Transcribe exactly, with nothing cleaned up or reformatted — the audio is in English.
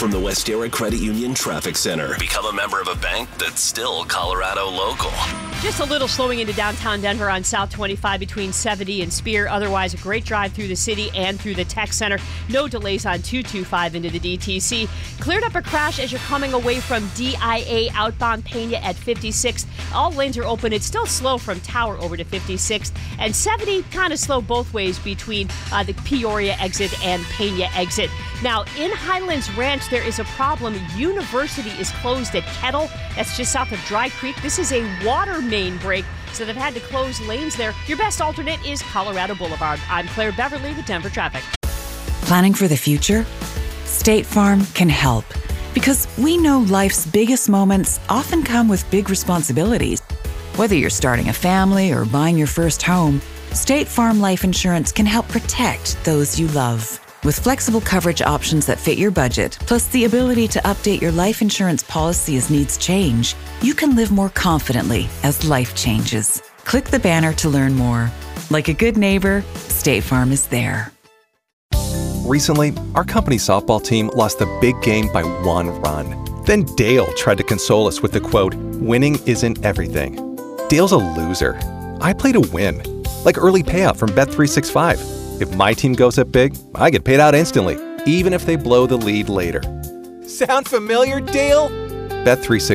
from the Westera Credit Union Traffic Center. Become a member of a bank that's still Colorado local. Just a little slowing into downtown Denver on South twenty-five between seventy and Spear. Otherwise, a great drive through the city and through the tech center. No delays on two twenty-five into the D T C. Cleared up a crash as you're coming away from D I A outbound Pena at fifty-sixth. All lanes are open. It's still slow from Tower over to fifty-sixth. And seventy kind of slow both ways between uh, the Peoria exit and Pena exit. Now, in Highlands Ranch, there is a problem. University is closed at Kettle. That's just south of Dry Creek. This is a water main break, so they've had to close lanes there. Your best alternate is Colorado Boulevard. I'm Claire Beverly with Denver Traffic. Planning for the future? State Farm can help, because we know life's biggest moments often come with big responsibilities. Whether you're starting a family or buying your first home, State Farm Life Insurance can help protect those you love. With flexible coverage options that fit your budget, plus the ability to update your life insurance policy as needs change, you can live more confidently as life changes. Click the banner to learn more. Like a good neighbor, State Farm is there. Recently, our company softball team lost the big game by one run. Then Dale tried to console us with the quote, "Winning isn't everything." Dale's a loser. I play to win, like early payout from Bet three sixty-five. If my team goes up big, I get paid out instantly, even if they blow the lead later. Sound familiar, Dale? Bet three sixty-five.